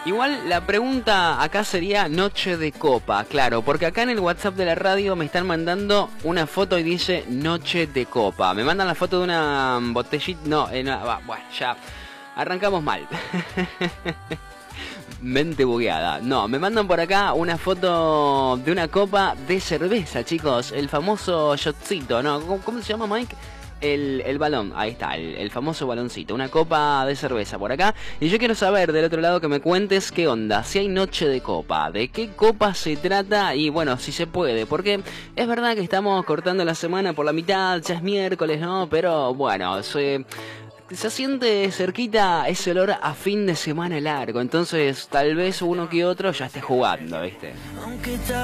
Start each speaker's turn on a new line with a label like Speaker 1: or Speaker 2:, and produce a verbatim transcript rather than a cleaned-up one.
Speaker 1: Igual la pregunta acá sería noche de copa, claro, porque acá en el WhatsApp de la radio me están mandando una foto y dice noche de copa. Me mandan la foto de una botellita, no, eh, no va, bueno, ya arrancamos mal. Mente bugueada. No, me mandan por acá una foto de una copa de cerveza, chicos, el famoso shotcito, ¿no? ¿Cómo, cómo se llama, Mike? El, el balón, ahí está, el, el famoso baloncito, una copa de cerveza por acá. Y yo quiero saber del otro lado que me cuentes qué onda, si hay noche de copa, de qué copa se trata y bueno, si se puede, porque es verdad que estamos cortando la semana por la mitad, ya es miércoles, ¿no? Pero bueno, se, se siente cerquita ese olor a fin de semana largo, entonces tal vez uno que otro ya esté jugando, ¿viste?